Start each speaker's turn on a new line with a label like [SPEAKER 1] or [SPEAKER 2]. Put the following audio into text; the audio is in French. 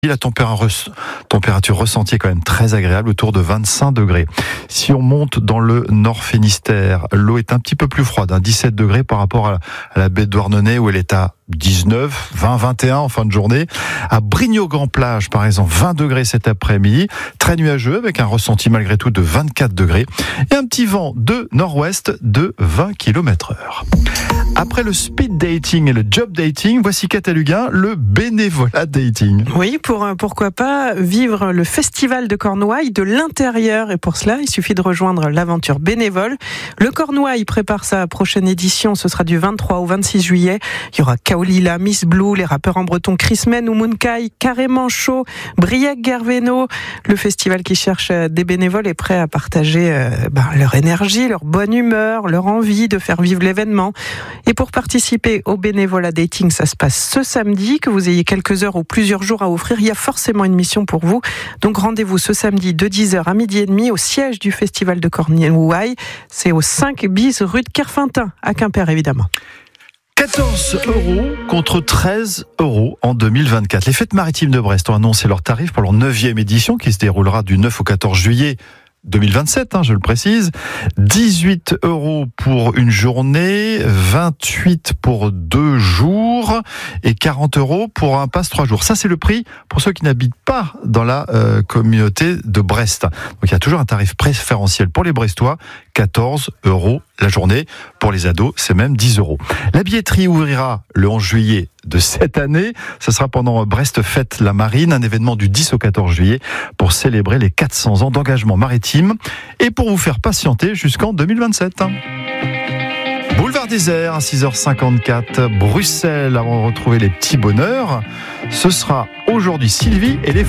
[SPEAKER 1] La température ressentie est quand même très agréable, autour de 25 degrés. Si on monte dans le Nord Finistère, l'eau est un petit peu plus froide, 17 degrés par rapport à la baie de Douarnenez où elle est à 19, 20, 21 en fin de journée. À Brignogan-Plage, par exemple, 20 degrés cet après-midi. Très nuageux avec un ressenti malgré tout de 24 degrés. Et un petit vent de nord-ouest de 20 km/h. Après le speed dating et le job dating, voici Cataluguin, le bénévolat dating.
[SPEAKER 2] Oui, pourquoi pas vivre le festival de Cornouailles de l'intérieur. Et pour cela, il suffit de rejoindre l'aventure bénévole. Le Cornouailles prépare sa prochaine édition. Ce sera du 23 au 26 juillet. Il y aura Kaolila, Miss Blue, les rappeurs en breton Chris Men ou Moonkai, Carrément Chaud, Briac Gerveno. Le festival qui cherche des bénévoles est prêt à partager leur énergie, leur bonne humeur, leur envie de faire vivre l'événement. Et pour participer au bénévolat dating, ça se passe ce samedi. Que vous ayez quelques heures ou plusieurs jours à offrir, il y a forcément une mission pour vous. Donc rendez-vous ce samedi de 10h à 12h30 au siège du festival de Cornouailles. C'est au 5 bis rue de Kerfintin, à Quimper évidemment.
[SPEAKER 1] 14 € contre 13 € en 2024. Les fêtes maritimes de Brest ont annoncé leurs tarifs pour leur 9e édition qui se déroulera du 9 au 14 juillet 2027, je le précise. 18 € pour une journée, 28 pour 2 jours et 40 € pour un pass 3 jours. Ça, c'est le prix pour ceux qui n'habitent pas dans la communauté de Brest. Donc, il y a toujours un tarif préférentiel pour les Brestois, 14 € la journée. Pour les ados, c'est même 10 €. La billetterie ouvrira le 11 juillet de cette année. Ce sera pendant Brest Fête la Marine, un événement du 10 au 14 juillet pour célébrer les 400 ans d'engagement maritime et pour vous faire patienter jusqu'en 2027. Boulevard Désert à 6h54, Bruxelles, avant de retrouver les petits bonheurs. Ce sera aujourd'hui Sylvie et les